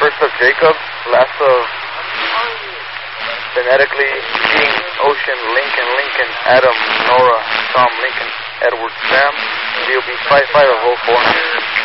First of Jacob, last of phonetically King, Ocean, Lincoln, Adam, Nora, Tom, Lincoln, Edward, Sam, DOB 55 of 04.